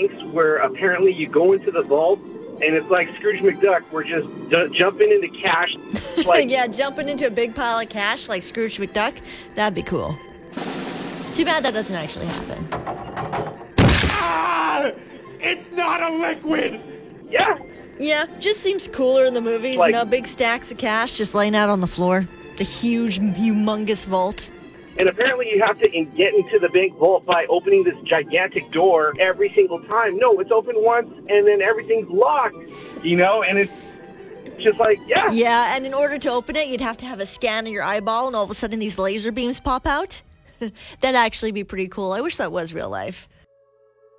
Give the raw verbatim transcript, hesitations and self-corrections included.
banks where apparently you go into the vault and it's like Scrooge McDuck. We're just d- jumping into cash. Like, yeah, jumping into a big pile of cash like Scrooge McDuck. That'd be cool. Too bad that doesn't actually happen. Ah! It's not a liquid! yeah. Yeah, just seems cooler in the movies. Like- you know, big stacks of cash just laying out on the floor. The huge, humongous vault. And apparently you have to in- get into the bank vault by opening this gigantic door every single time. No, it's open once and then everything's locked, you know, and it's just like, yeah. Yeah, and in order to open it, you'd have to have a scan of your eyeball, and all of a sudden these laser beams pop out. That'd actually be pretty cool. I wish that was real life.